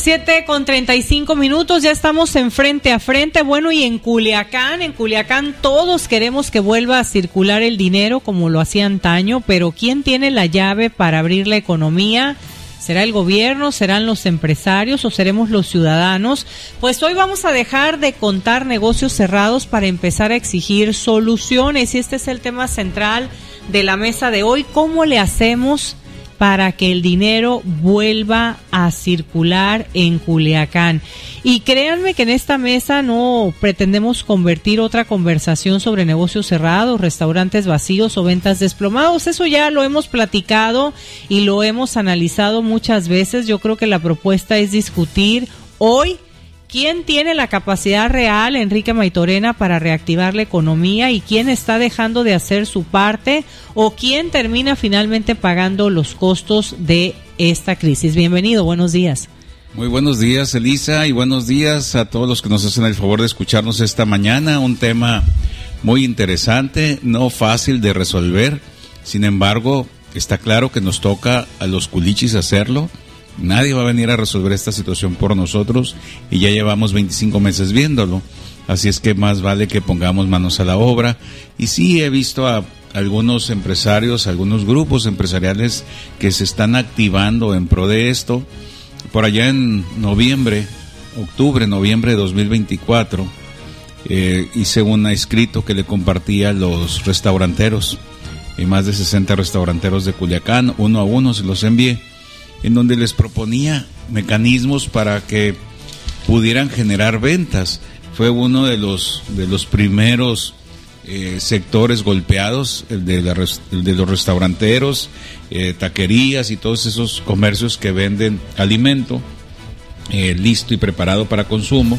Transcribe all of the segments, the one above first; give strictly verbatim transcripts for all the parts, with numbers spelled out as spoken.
Siete con treinta y cinco minutos, ya estamos en frente a frente. Bueno, y en Culiacán, en Culiacán todos queremos que vuelva a circular el dinero como lo hacía antaño, pero ¿quién tiene la llave para abrir la economía? ¿Será el gobierno? ¿Serán los empresarios? ¿O seremos los ciudadanos? Pues hoy vamos a dejar de contar negocios cerrados para empezar a exigir soluciones, y este es el tema central de la mesa de hoy. ¿Cómo le hacemos para que el dinero vuelva a circular en Culiacán? Y créanme que en esta mesa no pretendemos convertir otra conversación sobre negocios cerrados, restaurantes vacíos o ventas desplomados. Eso ya lo hemos platicado y lo hemos analizado muchas veces. Yo creo que la propuesta es discutir hoy quién tiene la capacidad real, Enrique Maytorena, para reactivar la economía, y quién está dejando de hacer su parte, o quién termina finalmente pagando los costos de esta crisis. Bienvenido, buenos días. Muy buenos días, Elisa, y buenos días a todos los que nos hacen el favor de escucharnos esta mañana. Un tema muy interesante, no fácil de resolver. Sin embargo, está claro que nos toca a los culichis hacerlo. Nadie va a venir a resolver esta situación por nosotros, y ya llevamos veinticinco meses viéndolo. Así es que más vale que pongamos manos a la obra. Y sí, he visto a algunos empresarios, algunos grupos empresariales que se están activando en pro de esto. Por allá en noviembre, octubre, noviembre de dos mil veinticuatro, eh, hice un escrito que le compartí a los restauranteros, y más de sesenta restauranteros de Culiacán, uno a uno se los envié, en donde les proponía mecanismos para que pudieran generar ventas. Fue uno de los de los primeros eh, sectores golpeados, el de, la, el de los restauranteros, eh, taquerías y todos esos comercios que venden alimento eh, listo y preparado para consumo.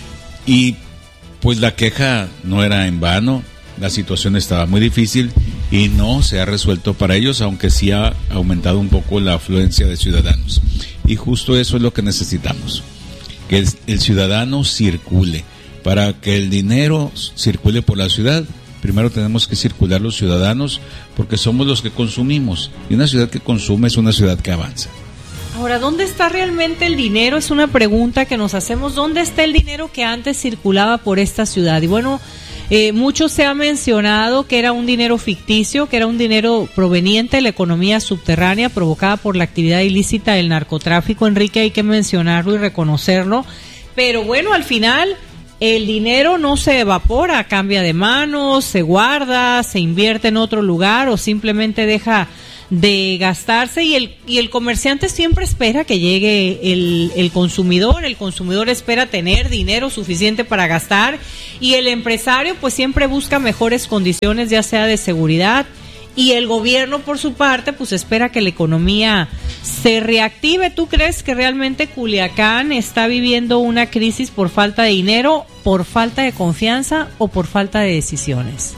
Y pues la queja no era en vano, la situación estaba muy difícil y no se ha resuelto para ellos, aunque sí ha aumentado un poco la afluencia de ciudadanos. Y justo eso es lo que necesitamos, que el, el ciudadano circule. Para que el dinero circule por la ciudad, primero tenemos que circular los ciudadanos, porque somos los que consumimos, y una ciudad que consume es una ciudad que avanza. Ahora, ¿dónde está realmente el dinero? Es una pregunta que nos hacemos. ¿Dónde está el dinero que antes circulaba por esta ciudad? Y bueno, Eh, mucho se ha mencionado que era un dinero ficticio, que era un dinero proveniente de la economía subterránea provocada por la actividad ilícita del narcotráfico. Enrique, hay que mencionarlo y reconocerlo, pero bueno, al final el dinero no se evapora, cambia de manos, se guarda, se invierte en otro lugar o simplemente deja de gastarse, y el y el comerciante siempre espera que llegue el, el consumidor, el consumidor espera tener dinero suficiente para gastar, y el empresario pues siempre busca mejores condiciones, ya sea de seguridad, y el gobierno por su parte pues espera que la economía se reactive. ¿Tú crees que realmente Culiacán está viviendo una crisis por falta de dinero, por falta de confianza o por falta de decisiones?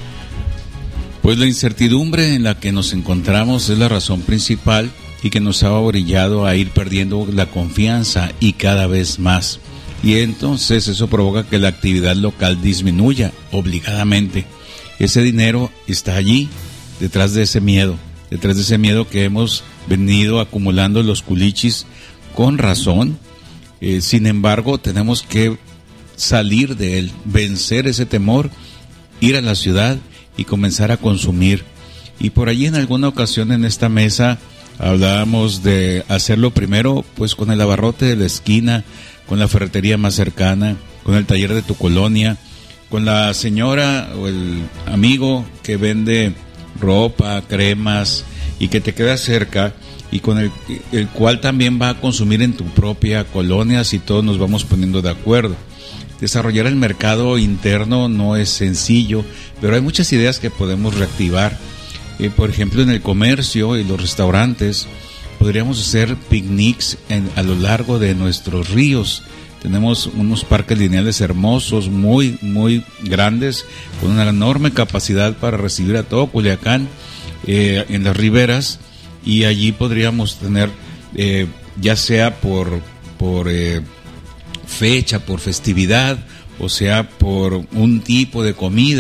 Pues la incertidumbre en la que nos encontramos es la razón principal, y que nos ha orillado a ir perdiendo la confianza y cada vez más. Y entonces eso provoca que la actividad local disminuya obligadamente. Ese dinero está allí, detrás de ese miedo, detrás de ese miedo que hemos venido acumulando los culichis con razón. Eh, sin embargo, tenemos que salir de él, vencer ese temor, ir a la ciudad y comenzar a consumir. Y por allí en alguna ocasión en esta mesa hablábamos de hacerlo primero pues con el abarrote de la esquina, con la ferretería más cercana, con el taller de tu colonia, con la señora o el amigo que vende ropa, cremas y que te queda cerca, y con el, el cual también va a consumir en tu propia colonia, si todos nos vamos poniendo de acuerdo. Desarrollar el mercado interno no es sencillo, pero hay muchas ideas que podemos reactivar. Eh, por ejemplo, en el comercio y los restaurantes podríamos hacer picnics en, a lo largo de nuestros ríos. Tenemos unos parques lineales hermosos, muy, muy grandes, con una enorme capacidad para recibir a todo Culiacán eh, en las riberas, y allí podríamos tener, eh, ya sea por, por eh, fecha, por festividad, o sea por un tipo de comida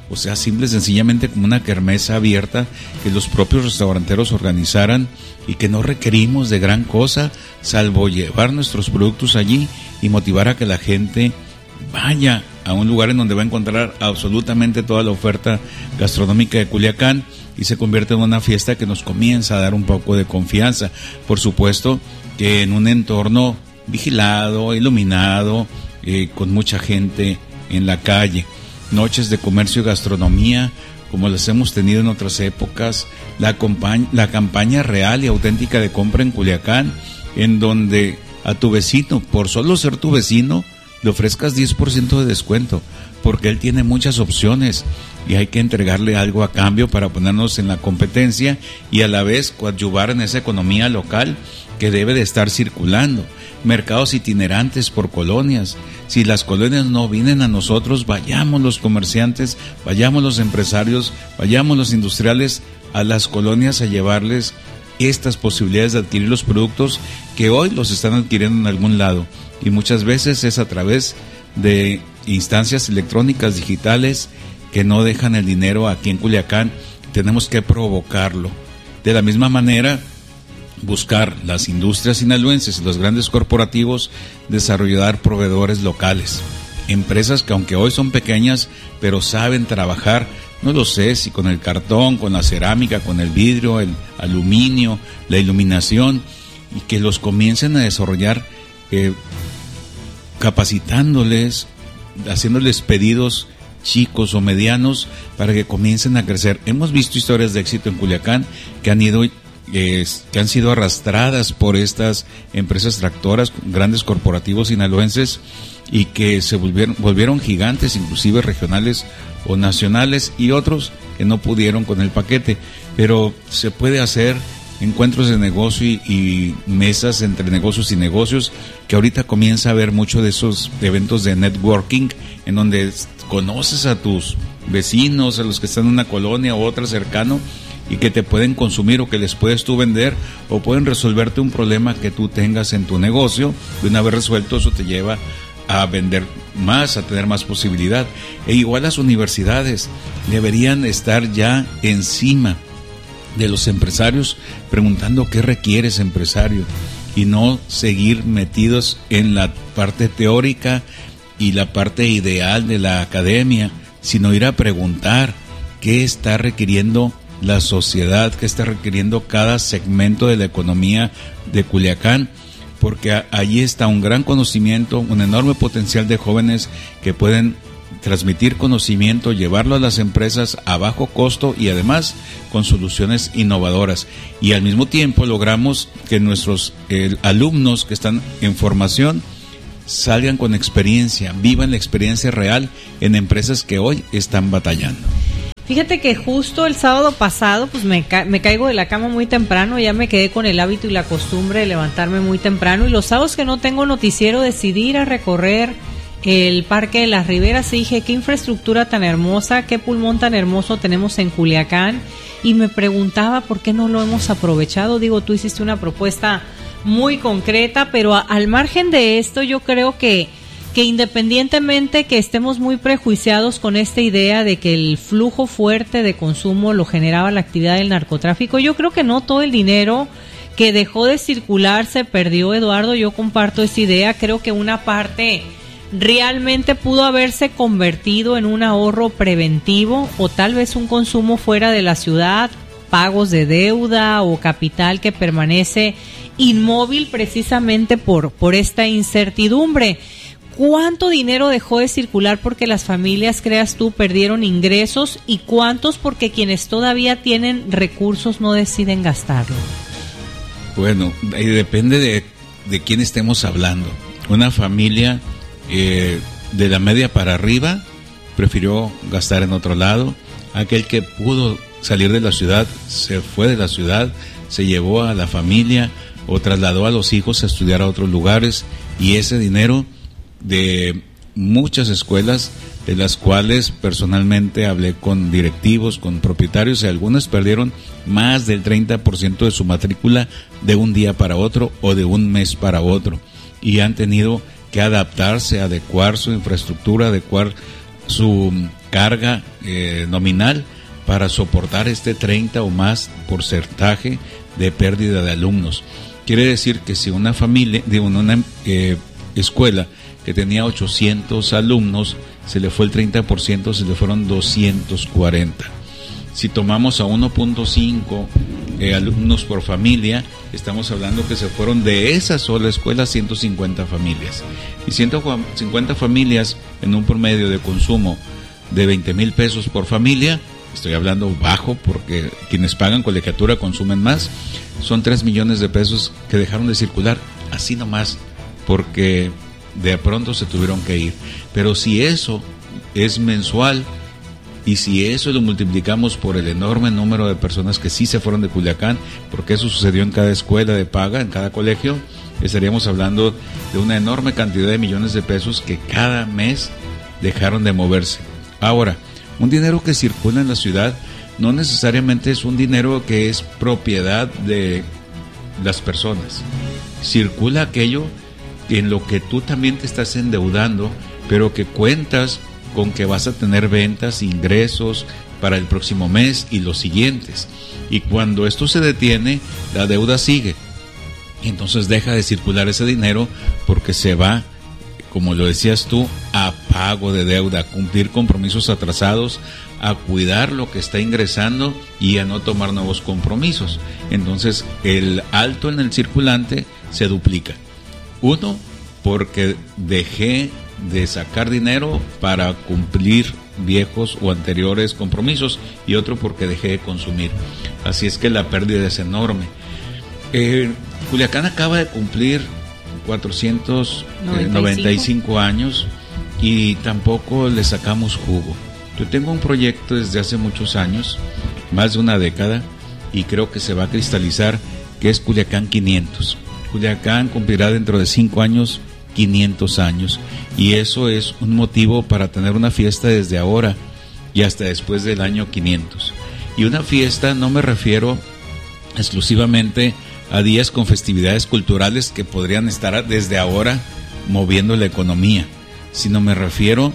o sea, simple y sencillamente como una kermesa abierta que los propios restauranteros organizaran y que no requerimos de gran cosa, salvo llevar nuestros productos allí y motivar a que la gente vaya a un lugar en donde va a encontrar absolutamente toda la oferta gastronómica de Culiacán y se convierte en una fiesta que nos comienza a dar un poco de confianza. Por supuesto que en un entorno vigilado, iluminado, eh, con mucha gente en la calle. Noches de comercio y gastronomía, como las hemos tenido en otras épocas, la, compañ- la campaña real y auténtica de compra en Culiacán, en donde a tu vecino, por solo ser tu vecino, le ofrezcas diez por ciento de descuento, porque él tiene muchas opciones y hay que entregarle algo a cambio para ponernos en la competencia y a la vez coadyuvar en esa economía local que debe de estar circulando. Mercados itinerantes por colonias. Si las colonias no vienen a nosotros, vayamos los comerciantes, vayamos los empresarios, vayamos los industriales a las colonias a llevarles estas posibilidades de adquirir los productos que hoy los están adquiriendo en algún lado. Y muchas veces es a través de instancias electrónicas digitales que no dejan el dinero aquí en Culiacán. Tenemos que provocarlo. De la misma manera, buscar las industrias sinaloenses y los grandes corporativos, desarrollar proveedores locales, empresas que aunque hoy son pequeñas, pero saben trabajar, no lo sé si con el cartón, con la cerámica, con el vidrio, el aluminio, la iluminación, y que los comiencen a desarrollar eh, capacitándoles, haciéndoles pedidos chicos o medianos para que comiencen a crecer. Hemos visto historias de éxito en Culiacán que han ido Eh, que han sido arrastradas por estas empresas tractoras, grandes corporativos sinaloenses, y que se volvieron, volvieron gigantes, inclusive regionales o nacionales, y otros que no pudieron con el paquete. Pero se puede hacer encuentros de negocio y, y mesas entre negocios y negocios, que ahorita comienza a haber mucho de esos eventos de networking, en donde conoces a tus vecinos, a los que están en una colonia o otra cercano, y que te pueden consumir o que les puedes tú vender, o pueden resolverte un problema que tú tengas en tu negocio. De una vez resuelto, eso te lleva a vender más, a tener más posibilidad. E igual las universidades deberían estar ya encima de los empresarios, preguntando qué requieres, empresario, y no seguir metidos en la parte teórica y la parte ideal de la academia, sino ir a preguntar qué está requiriendo la sociedad, que está requiriendo cada segmento de la economía de Culiacán, porque a, allí está un gran conocimiento, un enorme potencial de jóvenes que pueden transmitir conocimiento, llevarlo a las empresas a bajo costo y además con soluciones innovadoras. Y al mismo tiempo logramos que nuestros eh, alumnos que están en formación salgan con experiencia, vivan la experiencia real en empresas que hoy están batallando. Fíjate que justo el sábado pasado pues me, ca- me caigo de la cama muy temprano, ya me quedé con el hábito y la costumbre de levantarme muy temprano, y los sábados que no tengo noticiero decidí ir a recorrer el Parque de las Riberas y dije, qué infraestructura tan hermosa, qué pulmón tan hermoso tenemos en Culiacán, y me preguntaba por qué no lo hemos aprovechado. Digo, tú hiciste una propuesta muy concreta, pero a, al margen de esto yo creo que que independientemente que estemos muy prejuiciados con esta idea de que el flujo fuerte de consumo lo generaba la actividad del narcotráfico, yo creo que no todo el dinero que dejó de circular se perdió, Eduardo. Yo comparto esa idea, creo que una parte realmente pudo haberse convertido en un ahorro preventivo o tal vez un consumo fuera de la ciudad, pagos de deuda o capital que permanece inmóvil precisamente por, por esta incertidumbre. ¿Cuánto dinero dejó de circular porque las familias, creas tú, perdieron ingresos, y cuántos porque quienes todavía tienen recursos no deciden gastarlo? Bueno, ahí depende de, de quién estemos hablando. Una familia eh, de la media para arriba prefirió gastar en otro lado. Aquel que pudo salir de la ciudad se fue de la ciudad, se llevó a la familia o trasladó a los hijos a estudiar a otros lugares, y ese dinero de muchas escuelas, de las cuales personalmente hablé con directivos, con propietarios, y algunas perdieron más del treinta por ciento de su matrícula de un día para otro o de un mes para otro, y han tenido que adaptarse, adecuar su infraestructura, adecuar su carga eh, nominal para soportar este treinta o más porcentaje de pérdida de alumnos. Quiere decir que si una familia, de una eh, escuela que tenía ochocientos alumnos, se le fue el treinta por ciento, se le fueron doscientos cuarenta. Si tomamos a uno punto cinco eh, alumnos por familia, estamos hablando que se fueron de esa sola escuela ciento cincuenta familias. Y ciento cincuenta familias en un promedio de consumo de veinte mil pesos por familia, estoy hablando bajo porque quienes pagan colegiatura consumen más, son tres millones de pesos que dejaron de circular así nomás porque de pronto se tuvieron que ir. Pero si eso es mensual y si eso lo multiplicamos por el enorme número de personas que sí se fueron de Culiacán, porque eso sucedió en cada escuela de paga, en cada colegio, estaríamos hablando de una enorme cantidad de millones de pesos que cada mes dejaron de moverse. Ahora, un dinero que circula en la ciudad no necesariamente es un dinero que es propiedad de las personas. Circula aquello en lo que tú también te estás endeudando, pero que cuentas con que vas a tener ventas, ingresos para el próximo mes y los siguientes. Y cuando esto se detiene, la deuda sigue. Y entonces deja de circular ese dinero porque se va, como lo decías tú, a pago de deuda, a cumplir compromisos atrasados, a cuidar lo que está ingresando y a no tomar nuevos compromisos. Entonces el alto en el circulante se duplica. Uno, porque dejé de sacar dinero para cumplir viejos o anteriores compromisos, y otro porque dejé de consumir. Así es que la pérdida es enorme. Eh, Culiacán acaba de cumplir cuatrocientos noventa y cinco años y tampoco le sacamos jugo. Yo tengo un proyecto desde hace muchos años, más de una década, y creo que se va a cristalizar, que es Culiacán quinientos. Culiacán cumplirá dentro de cinco años quinientos años, y eso es un motivo para tener una fiesta desde ahora y hasta después del año quinientos. Y una fiesta no me refiero exclusivamente a días con festividades culturales que podrían estar desde ahora moviendo la economía, sino me refiero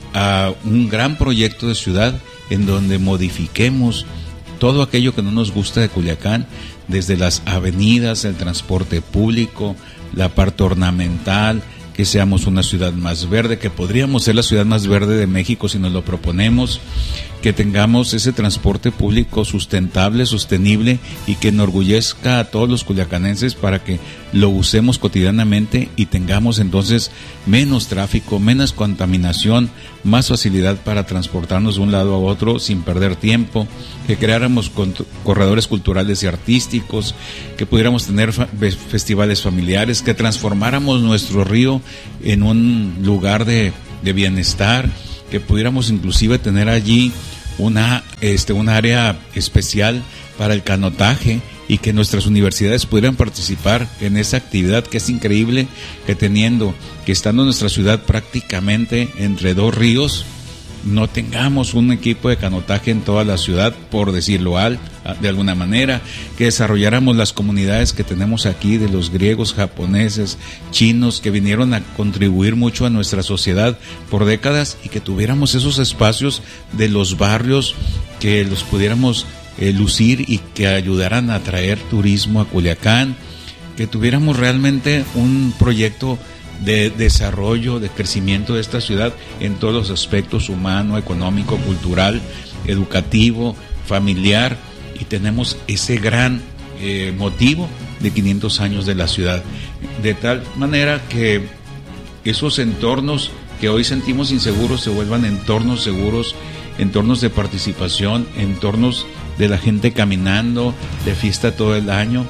a un gran proyecto de ciudad en donde modifiquemos todo aquello que no nos gusta de Culiacán, desde las avenidas, el transporte público, la parte ornamental, que seamos una ciudad más verde, que podríamos ser la ciudad más verde de México si nos lo proponemos, que tengamos ese transporte público sustentable, sostenible y que enorgullezca a todos los culiacanenses para que lo usemos cotidianamente y tengamos entonces menos tráfico, menos contaminación, más facilidad para transportarnos de un lado a otro sin perder tiempo, que creáramos corredores culturales y artísticos, que pudiéramos tener festivales familiares, que transformáramos nuestro río en un lugar de, de bienestar, que pudiéramos inclusive tener allí una este un área especial para el canotaje y que nuestras universidades pudieran participar en esa actividad, que es increíble que teniendo que estando nuestra ciudad prácticamente entre dos ríos, no tengamos un equipo de canotaje en toda la ciudad, por decirlo al, de alguna manera, que desarrolláramos las comunidades que tenemos aquí de los griegos, japoneses, chinos, que vinieron a contribuir mucho a nuestra sociedad por décadas, y que tuviéramos esos espacios de los barrios, que los pudiéramos eh, lucir y que ayudaran a atraer turismo a Culiacán, que tuviéramos realmente un proyecto de desarrollo, de crecimiento de esta ciudad en todos los aspectos: humano, económico, cultural, educativo, familiar, y tenemos ese gran eh, motivo de quinientos años de la ciudad, de tal manera que esos entornos que hoy sentimos inseguros se vuelvan entornos seguros, entornos de participación, entornos de la gente caminando, de fiesta todo el año.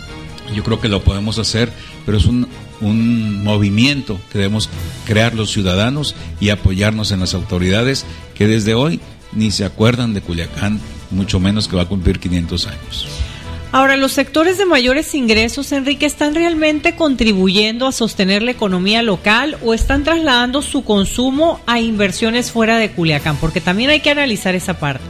Yo creo que lo podemos hacer, pero es un un movimiento que debemos crear los ciudadanos y apoyarnos en las autoridades, que desde hoy ni se acuerdan de Culiacán, mucho menos que va a cumplir quinientos años. Ahora, ¿los sectores de mayores ingresos, Enrique, están realmente contribuyendo a sostener la economía local o están trasladando su consumo a inversiones fuera de Culiacán? Porque también hay que analizar esa parte.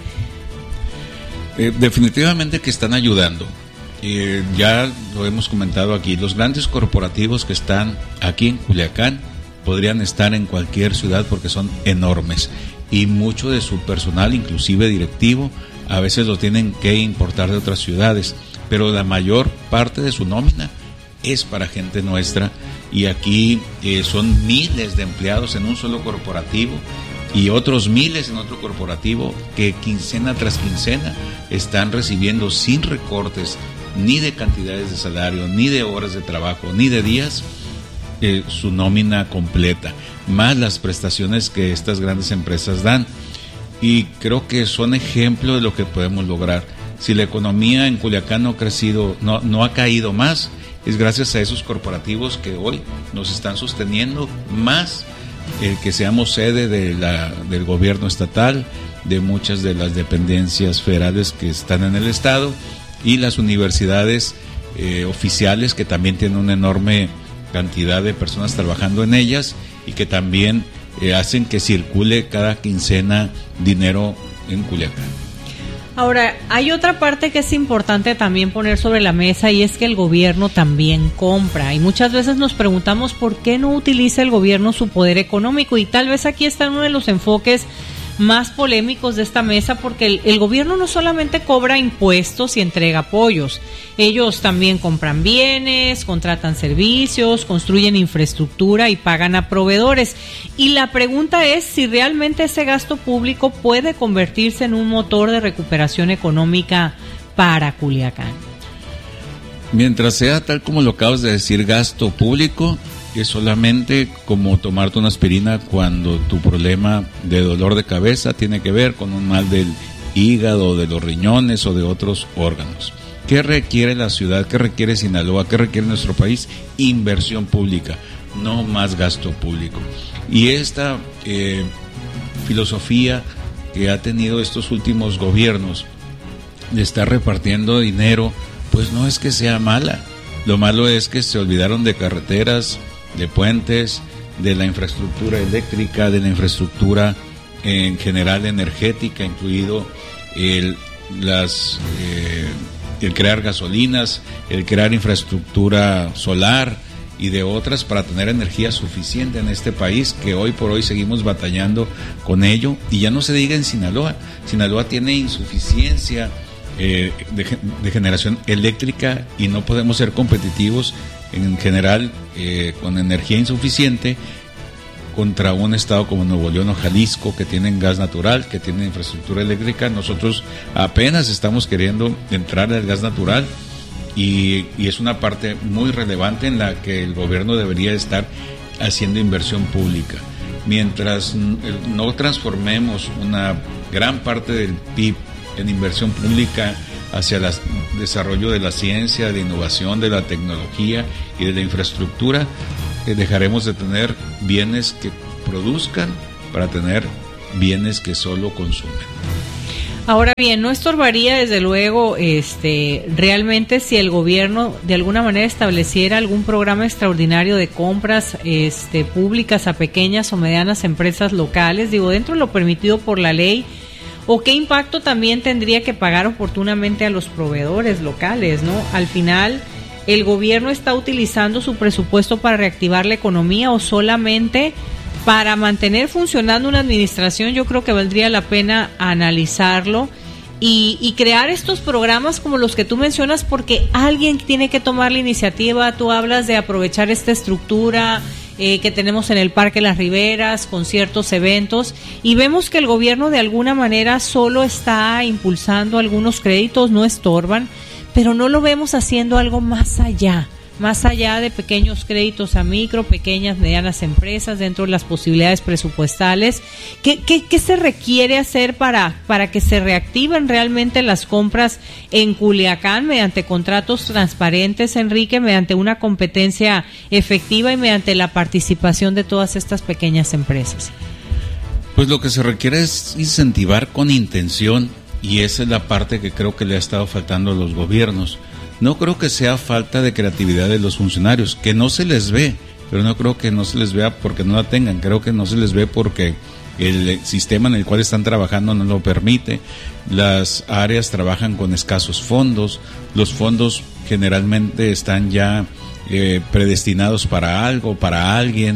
Eh, definitivamente que están ayudando. Eh, ya lo hemos comentado aquí, los grandes corporativos que están aquí en Culiacán podrían estar en cualquier ciudad porque son enormes, y mucho de su personal, inclusive directivo, a veces lo tienen que importar de otras ciudades, pero la mayor parte de su nómina es para gente nuestra, y aquí eh, son miles de empleados en un solo corporativo y otros miles en otro corporativo que quincena tras quincena están recibiendo sin recortes ni de cantidades de salario, ni de horas de trabajo, ni de días, eh, su nómina completa, más las prestaciones que estas grandes empresas dan. Y creo que son ejemplo de lo que podemos lograr. Si la economía en Culiacán no ha crecido, no, no ha caído más, es gracias a esos corporativos que hoy nos están sosteniendo, más el que seamos sede de la, del gobierno estatal, de muchas de las dependencias federales que están en el estado, y las universidades eh, oficiales, que también tienen una enorme cantidad de personas trabajando en ellas y que también eh, hacen que circule cada quincena dinero en Culiacán. Ahora, hay otra parte que es importante también poner sobre la mesa, y es que el gobierno también compra, y muchas veces nos preguntamos por qué no utiliza el gobierno su poder económico, y tal vez aquí está uno de los enfoques más polémicos de esta mesa, porque el, el gobierno no solamente cobra impuestos y entrega apoyos, ellos también compran bienes, contratan servicios, construyen infraestructura y pagan a proveedores. Y la pregunta es si realmente ese gasto público puede convertirse en un motor de recuperación económica para Culiacán. Mientras sea tal como lo acabas de decir, gasto público, es solamente como tomarte una aspirina cuando tu problema de dolor de cabeza tiene que ver con un mal del hígado, de los riñones o de otros órganos. ¿Qué requiere la ciudad? ¿Qué requiere Sinaloa? ¿Qué requiere nuestro país? Inversión pública, no más gasto público. Y esta eh, filosofía que ha tenido estos últimos gobiernos de estar repartiendo dinero, pues no es que sea mala. Lo malo es que se olvidaron de carreteras, de puentes, de la infraestructura eléctrica, de la infraestructura en general energética, incluido el, las, eh, el crear gasolinas, el crear infraestructura solar y de otras para tener energía suficiente en este país, que hoy por hoy seguimos batallando con ello. Y ya no se diga en Sinaloa. Sinaloa tiene insuficiencia eh, de, de generación eléctrica y no podemos ser competitivos en general eh, con energía insuficiente contra un estado como Nuevo León o Jalisco, que tienen gas natural, que tienen infraestructura eléctrica. Nosotros apenas estamos queriendo entrar al gas natural y, y es una parte muy relevante en la que el gobierno debería estar haciendo inversión pública. Mientras no transformemos una gran parte del P I B en inversión pública hacia el desarrollo de la ciencia, de innovación, de la tecnología y de la infraestructura, eh, dejaremos de tener bienes que produzcan para tener bienes que solo consumen. Ahora bien, no estorbaría desde luego este realmente si el gobierno de alguna manera estableciera algún programa extraordinario de compras este públicas a pequeñas o medianas empresas locales, digo, dentro de lo permitido por la ley. ¿O qué impacto también tendría que pagar oportunamente a los proveedores locales, ¿no? Al final, ¿el gobierno está utilizando su presupuesto para reactivar la economía o solamente para mantener funcionando una administración? Yo creo que valdría la pena analizarlo y, y crear estos programas como los que tú mencionas, porque alguien tiene que tomar la iniciativa. Tú hablas de aprovechar esta estructura Eh, que tenemos en el Parque Las Riberas, con ciertos eventos, y vemos que el gobierno de alguna manera solo está impulsando algunos créditos, no estorban, pero no lo vemos haciendo algo más allá, más allá de pequeños créditos a micro, pequeñas, medianas empresas, dentro de las posibilidades presupuestales. ¿Qué, qué, qué se requiere hacer para, para que se reactiven realmente las compras en Culiacán mediante contratos transparentes, Enrique, mediante una competencia efectiva y mediante la participación de todas estas pequeñas empresas? Pues lo que se requiere es incentivar con intención, y esa es la parte que creo que le ha estado faltando a los gobiernos. No creo que sea falta de creatividad de los funcionarios, que no se les ve, pero no creo que no se les vea porque no la tengan, creo que no se les ve porque el sistema en el cual están trabajando no lo permite. Las áreas trabajan con escasos fondos, los fondos generalmente están ya eh, predestinados para algo, para alguien,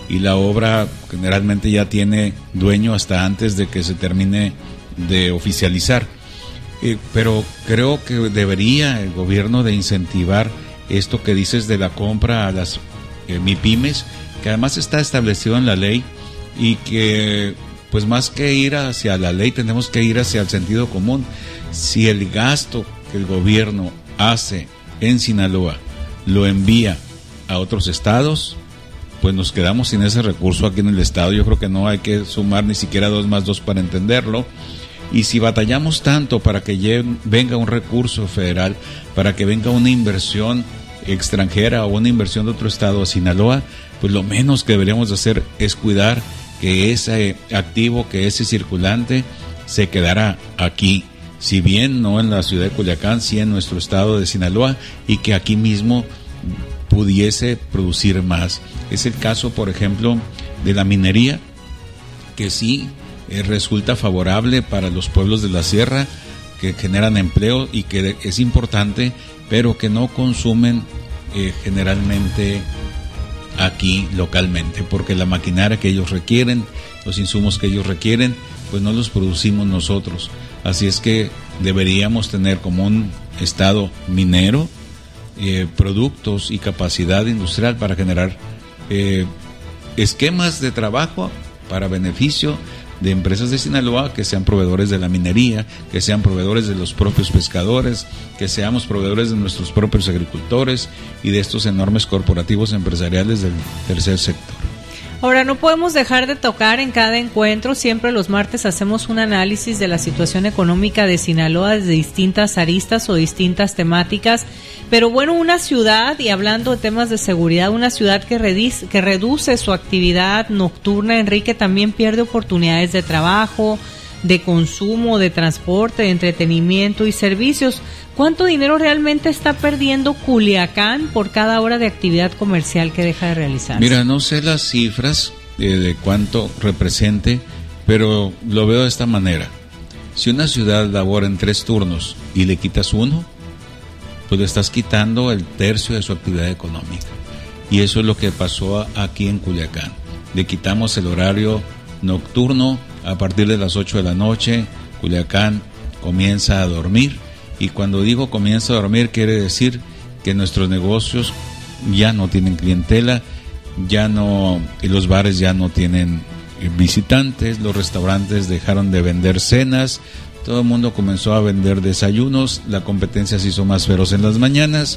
y la obra generalmente ya tiene dueño hasta antes de que se termine de oficializar. Eh, pero creo que debería el gobierno de incentivar esto que dices de la compra a las eh, MIPYMES, que además está establecido en la ley, y que pues más que ir hacia la ley tenemos que ir hacia el sentido común. Si el gasto que el gobierno hace en Sinaloa lo envía a otros estados, pues nos quedamos sin ese recurso aquí en el estado. Yo creo que no hay que sumar ni siquiera dos más dos para entenderlo. Y si batallamos tanto para que llegue, venga un recurso federal, para que venga una inversión extranjera o una inversión de otro estado a Sinaloa, pues lo menos que deberíamos hacer es cuidar que ese activo, que ese circulante se quedara aquí, si bien no en la ciudad de Culiacán, sí en nuestro estado de Sinaloa, y que aquí mismo pudiese producir más. Es el caso, por ejemplo, de la minería, que sí eh, resulta favorable para los pueblos de la sierra, que generan empleo y que es importante, pero que no consumen eh, generalmente aquí localmente, porque la maquinaria que ellos requieren, los insumos que ellos requieren, pues no los producimos nosotros. Así es que deberíamos tener como un estado minero eh, productos y capacidad industrial para generar eh, esquemas de trabajo para beneficio de empresas de Sinaloa, que sean proveedores de la minería, que sean proveedores de los propios pescadores, que seamos proveedores de nuestros propios agricultores y de estos enormes corporativos empresariales del tercer sector. Ahora, no podemos dejar de tocar en cada encuentro, siempre los martes hacemos un análisis de la situación económica de Sinaloa desde distintas aristas o distintas temáticas, pero bueno, una ciudad, y hablando de temas de seguridad, una ciudad que, redice, que reduce su actividad nocturna, Enrique, también pierde oportunidades de trabajo, de consumo, de transporte, de entretenimiento y servicios. ¿Cuánto dinero realmente está perdiendo Culiacán por cada hora de actividad comercial que deja de realizar? Mira, no sé las cifras de, de cuánto represente, pero lo veo de esta manera. Si una ciudad labora en tres turnos y le quitas uno, pues le estás quitando el tercio de su actividad económica. Y eso es lo que pasó aquí en Culiacán. Le quitamos el horario nocturno. A partir de las ocho de la noche, Culiacán comienza a dormir. Y cuando digo comienza a dormir, quiere decir que nuestros negocios ya no tienen clientela, ya no, los bares ya no tienen visitantes, los restaurantes dejaron de vender cenas, todo el mundo comenzó a vender desayunos, la competencia se hizo más feroz en las mañanas,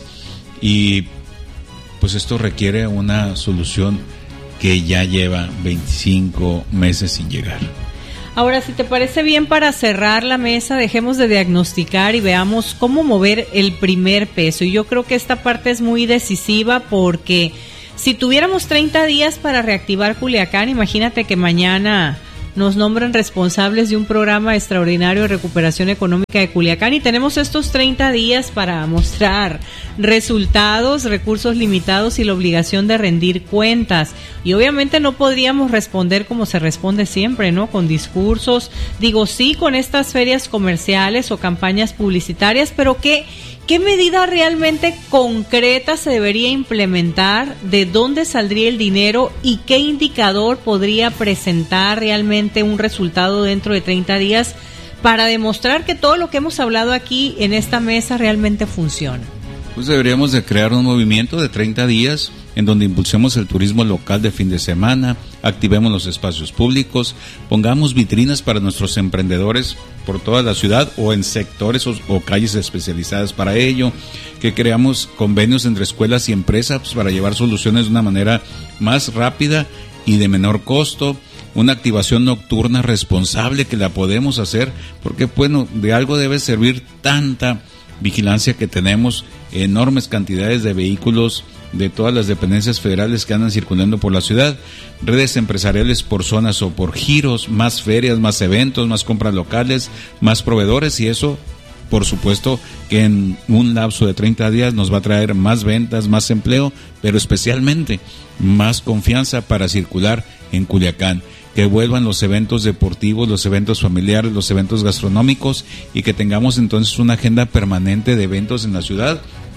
y pues esto requiere una solución que ya lleva veinticinco meses sin llegar. Ahora, si te parece bien, para cerrar la mesa, dejemos de diagnosticar y veamos cómo mover el primer peso. Y yo creo que esta parte es muy decisiva, porque si tuviéramos treinta días para reactivar Culiacán, imagínate que mañana nos nombran responsables de un programa extraordinario de recuperación económica de Culiacán y tenemos estos treinta días para mostrar resultados, recursos limitados y la obligación de rendir cuentas. Y obviamente no podríamos responder como se responde siempre, ¿no? Con discursos, digo sí, con estas ferias comerciales o campañas publicitarias, pero ¿qué, qué medida realmente concreta se debería implementar? ¿De dónde saldría el dinero? ¿Y qué indicador podría presentar realmente un resultado dentro de treinta días para demostrar que todo lo que hemos hablado aquí en esta mesa realmente funciona? Pues deberíamos de crear un movimiento de treinta días en donde impulsemos el turismo local de fin de semana, activemos los espacios públicos, pongamos vitrinas para nuestros emprendedores por toda la ciudad o en sectores o, o calles especializadas para ello, que creamos convenios entre escuelas y empresas pues, para llevar soluciones de una manera más rápida y de menor costo, una activación nocturna responsable que la podemos hacer, porque bueno, de algo debe servir tanta vigilancia que tenemos, enormes cantidades de vehículos de todas las dependencias federales que andan circulando por la ciudad, redes empresariales por zonas o por giros, más ferias, más eventos, más compras locales, más proveedores, y eso por supuesto que en un lapso de treinta días nos va a traer más ventas, más empleo, pero especialmente más confianza para circular en Culiacán. Que vuelvan los eventos deportivos, los eventos familiares, los eventos gastronómicos, y que tengamos entonces una agenda permanente de eventos en la ciudad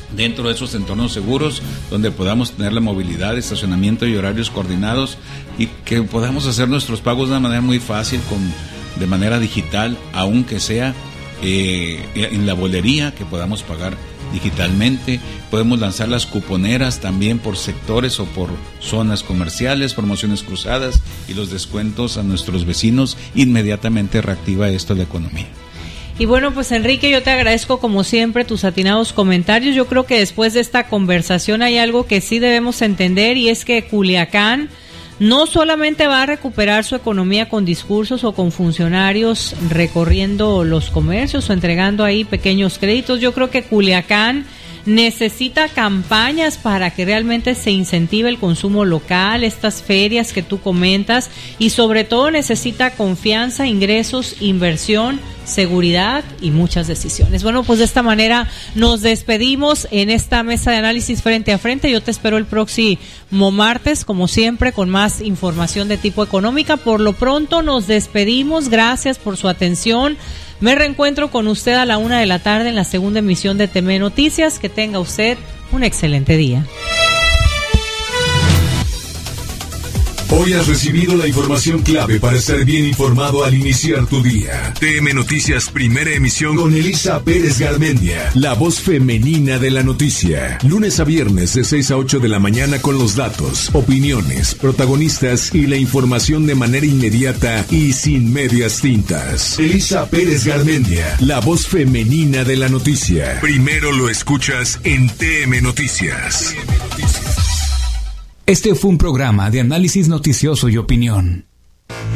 dentro de esos entornos seguros, donde podamos tener la movilidad, estacionamiento y horarios coordinados, y que podamos hacer nuestros pagos de una manera muy fácil, con, de manera digital, aunque sea eh, en la bolería, que podamos pagar digitalmente. Podemos lanzar las cuponeras también por sectores o por zonas comerciales, promociones cruzadas y los descuentos a nuestros vecinos. Inmediatamente reactiva esto la economía. Y bueno, pues Enrique, yo te agradezco como siempre tus atinados comentarios. Yo creo que después de esta conversación hay algo que sí debemos entender, y es que Culiacán no solamente va a recuperar su economía con discursos o con funcionarios recorriendo los comercios o entregando ahí pequeños créditos. Yo creo que Culiacán necesita campañas para que realmente se incentive el consumo local, estas ferias que tú comentas, y sobre todo necesita confianza, ingresos, inversión, seguridad y muchas decisiones. Bueno, pues de esta manera nos despedimos en esta mesa de análisis frente a frente. Yo te espero el próximo martes, como siempre, con más información de tipo económica. Por lo pronto nos despedimos. Gracias por su atención. Me reencuentro con usted a la una de la tarde en la segunda emisión de T M Noticias. Que tenga usted un excelente día. Hoy has recibido la información clave para estar bien informado al iniciar tu día. T M Noticias, primera emisión, con Elisa Pérez Garmendia, la voz femenina de la noticia. Lunes a viernes de seis a ocho de la mañana, con los datos, opiniones, protagonistas y la información de manera inmediata y sin medias tintas. Elisa Pérez Garmendia, la voz femenina de la noticia. Primero lo escuchas en T M Noticias. T M Noticias. Este fue un programa de análisis noticioso y opinión.